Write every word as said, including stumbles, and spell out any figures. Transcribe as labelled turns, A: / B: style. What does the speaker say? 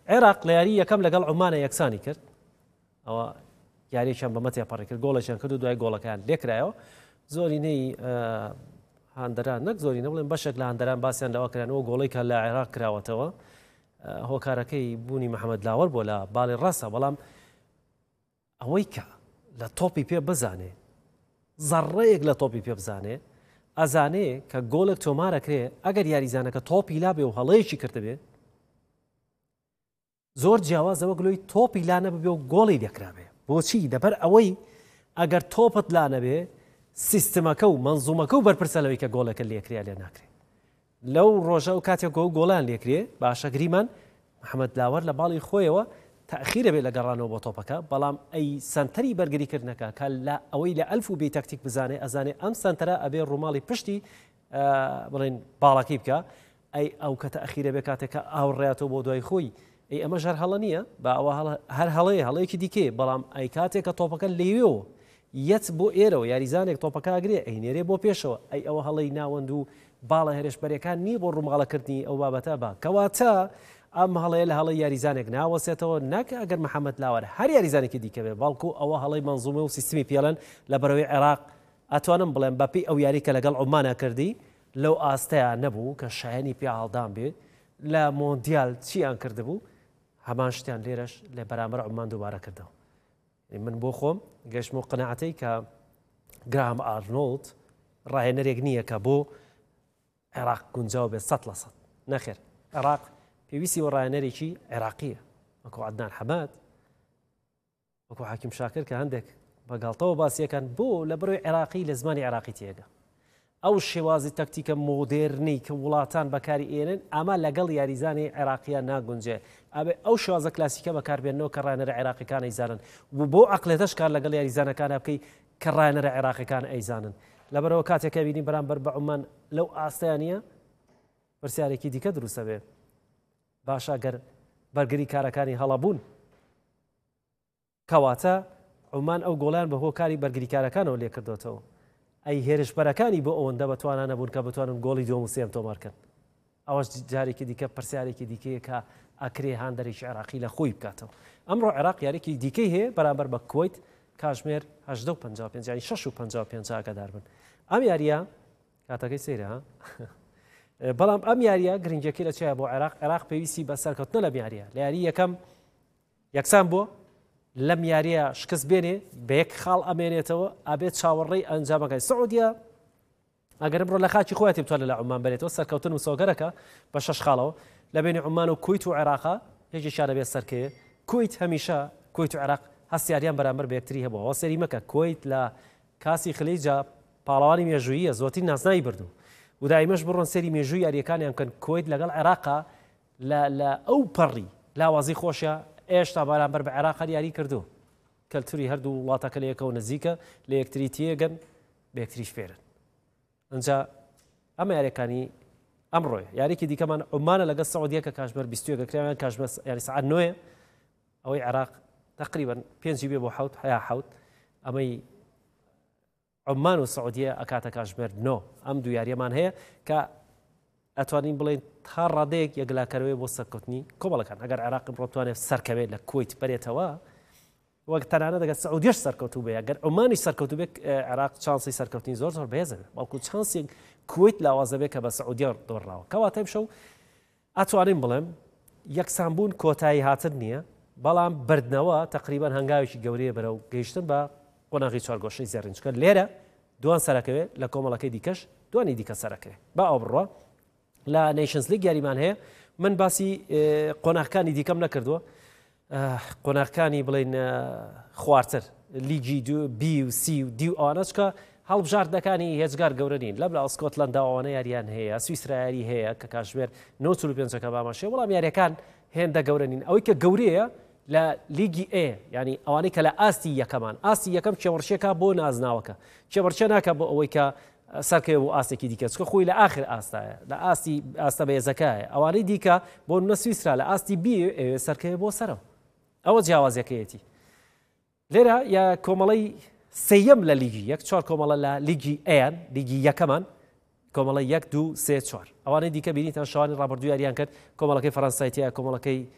A: عێراق لە یاری یەکەم لەگەڵ عومانە یەکسانی کرد ئەوە یاریشان بەمە تێپەڕی کرد گۆڵێکیان کرد و دوای گۆڵەکان لێکرایەوە زۆرینەی هاندەران نەک زۆرینە بڵێن بەشێک لە هاندەران باسییان لەوە کرانەوە گۆڵی کە لە عێراق کراوەتەوە هۆکارەکەی بوونی محەممەد لاوەر بۆ لە باڵی ڕاستە بەڵام ئەوەی کە لە تۆپی پێ بزانێ زەڕەیەک لە تۆپی پێ بزانێ ئەزانێ کە گۆڵێک تۆمارەکرێ ئەگەر یاریزانەکە تۆپی لا بێ و هەڵەیەکی کردبێ زۆر جیاوازەوە گلۆی تۆپی لا نەبێ و گۆڵی دەکرابێ بۆچی دەبەر ئەوەی ئەگەر تۆپت لا نەبێ سیستمەکە و منزومەکە و بەرپرسەلەوەی کە گۆڵەکە لێکریا لێ ناکرێت لەو ڕۆژە و کاتێک گۆ گۆڵان لێکرێ باشە گریمان محەممەد لاوەر لە باڵی خۆیەوە تەخیرە بێت لە گەڕانەوە بۆ تۆپەکە بەڵام ئەی سنتەری بەرگریکردنەکە کە لە ئەوەی لە ئەلف و بێ تەکتیک بزانێ ئەزانێ ئەم سنتەرە ئەبێ ڕووماڵی پشتی بڵێن باڵەکەی بکە ئەی ئەو کە تەخیرە بێ کاتێکە ئاوڕێتەوە بۆ دوای خۆی ئەی ئەمە ژەر هەڵە نییە بە ئەوە هەر هەڵەیە هەڵەیەکی دیکێ بەڵام ئەی کاتێکە تۆپەکە لێوێەوە یەت بۆ ئێرەوە یاریزانێک تۆپەکە ئەگرێ ئەی نێرێ بۆ پێشەوە ئەی ئەوە هەڵەی ناوەند و باڵە هێرشبەرەکان نییە بۆ ڕووماڵەکردنی ئەو بابەتە بە کەواتە ئەم هەڵەیە لە هەڵی یاریزانێک ناوەسێتەوە ناکە ئەگەر محەممەد لاوەر هەر یاریزانێکی دیکە بێ باڵکو ئەوە هەڵی منزومە و سیستمی پێڵەن لە بەرەوەی عێراق ئەتوانم بڵێم بەپی ئەو یاریکە لەگەڵ عومانە کردی لەو ئاستەیە نەبوو کە شایانی پێ هەڵدان بێ لە مۆندیال چیان کردبوو هەمان شتیان لێرەش لە بەرامبەر عومان دووبارە کردەوە من بۆ خۆم گەشتم و قەنەعەتەی کە گرام ئارنۆڵد ڕاهێنەرێک نییە کە بۆ عێراق گونجاو بێت سەد لە سەد نەخێر عێراق پێویستی وە ڕاهێنەرێکی عێراقیە وەکو عەدنان حەماد وەکو حاکیم شاکر کە هەندێک بەگاڵتەوە باسیەکان بۆ لە بەرەوەی عێراقی لە زمانی عێراقی تێگە ئەو شێوازی تەکتیکە مۆدێرنی کە وڵاتان بەکاری ئێنن ئەمە لەگەڵ یاریزانی عێراقیە ناگونجێ ئەبێ ئەو شێوازە کلاسیکە بەکاربێنەوە کە ڕاهێنەرە عێراقیەکان ئەیزانن و بۆ عەقلێتەش کار لەگەڵ یاریزانەکانە بکەی کە ڕاهێنەرە عێراقیەکان ئەیزانن لەبەرەوە کاتێکە بینی بەرامبەر بە عومان لەو ئاستەیانە پرسیارێکی دیکە دروستە بێ باشە گەر بەرگری کارەکانی هەڵەبوون کەواتە عومان ئەو گۆڵیان بە هۆکاری بەرگری کارەکانەوە لێ کردوتەوە ئەی هێرشبەرەکانی بۆ ئەوەندە بەتوانە نەبوون کە بتوانن گۆڵی دۆم و سێم تۆمارکەن ئەوەش جارێکی دیکە پرسیارێکی دیکەیە کە ئەکرێ هاندەرێکی عێراقی لە خۆی بکاتەوە ئەمڕۆ عێراق یاریکی دیکەی هەیە بەرامبەر بە کوێیت کاژمێر هەژدە و پەنجا و پێنج ینی شەش و پەنجا و پێنج ئاگادار بن ئەم یاریە کاتەکەی سەیرە بەڵام ئەم یاریە گرنگەکەی لە چیە بۆ عێراق عێراق پێویستی بە سەرکەوتنە لە یاریە لە یاری یەکەم یەکسان بووە لەم یاریە شکست بێنێ بە یەک خاڵ ئەمێنێتەوە ئابێت چاوەڕێی ئەنجامەکەی سعودیە ئەگەر بڕۆ لە خاچی خۆیان بتوانێت لە عومان بێتەوە سەرکەوتن و سۆگەرەکە بە شەش خاڵەوە لە بینی عومان و کویت و عێراقا یەکێکیان بێت سەرکەوێ کویت هەمیشە کویت و عێراق هەستیاریان بەرامبەر بە یەکتری هەبووە ئەوە سەری مەکە کویت لە کاسی خلیجە پاڵەوانی مێژووییە زۆرترین ناسنایی بردو و دایمەش بڕۆن سەری مێژووی یاریەکانیان کەن کویت لەگەڵ عێراقا لە ئەو پەڕی لاوازی خۆشیە ئێشتا بەرامبەر بە عێراق هەر یاری کردو کەلتوری هەردوو وڵاتەکە لە یەکەوە نزیکە لە یەکتری تێگەن بە یەکتریش فێرن ئەنجا ئەمە یاریەکانی ئەمڕۆیە یاریکی دیکەمان عومانە لەگەڵ سعودیە کە کاژمێر بیست و یەک کراویان کاژمێر یاری سەعات نۆیە ئەوەی عێراق تقریبا پێنج بێ بۆ حەوت حیا حەوت ئەمەی عومان و سعودیە ئەکاتە کاژمێر نۆ ئەم دوو یاریەمان هەیە کە ئەتوانین بڵێن تا ڕادەیەک یەکلاکەرەوەی بۆ سەرکەوتنی کۆمەڵەکان ئەگەر عێراق ڕۆتوانێت سەرکەوێت لە کویت بەرێتەوە وەک تەنانە دەگەت سعودیەش سەرکەوتوو بێ ئەگەر عومانیش سەرکەوتوو بێت عێراق چانسی سەرکەوتنی زۆر زۆر بەهێزە بێت بەڵکو چانسێک کویت لاوازە بێت کە بە سعودیە دۆڕاوە کەواتە ئەمشەو ئەتوانین بڵێم یەکسانبوون کۆتایی هاتن نییە بەڵام بردنەوە تقریبان هەنگاوێکی گەورەیە بەرەو گەیشتن بە قۆناغی چوارگۆشەی زێڕنجکە لێرە دوان سەرەکەوێت لە کۆمەڵەکەی دیکەش دوانی دیکە سەرەکەوێت با ئەو بڕۆ لە نیشنز لیگ یاریمان هەیە من باسی قۆناغەکانی دیکەم نەکردووە قۆناغەکانی بڵێن خواردتر لیگی بی و سی و دی و ئەوانەچکە هەڵبژاردنەکانی هێزگار گەورە نین لە بلا ئەسکۆتلەندا ئەوانە یاریان هەیە سویسرا یاری هەیە کە کاژمێر نۆ و پێنجەکە بامەشێ وەڵام یاریەکان هێندە گەورە نین ئەوەی کە گەورەیە لە لیگی ئێ ینی ئەوانەی کە لە ئاستی یەکەمان ئاستی یەکەم چێوەڕشێکە بۆ نازناوەکە چێوەڕچە ناکە بۆ ئەوەی کە سەرکەوێ بۆ ئاستێکی دیکە چکە خۆی لە ئاخر ئاستایە لە ئاستی ئاستە بەهێزەکەیە ئەوانەی دیکە بۆ نە سویسرا لە ئاستی بی سەرکەوێ بۆ سەرەوە ئەوە جیاوازەکەیەتی لێرە یا کۆمەڵی سەیەم لە لیگی یەک چوار کۆمەڵە لە لیگی ئەیان لیگی یەکەمان کۆمەڵە یەک دوو سێ چوار ئەوانەی دیکە بینیتان شەوانی ڕابردوو یاریان کرد کۆمەڵەکەی فەڕەنسایەتە کۆمەڵەکەی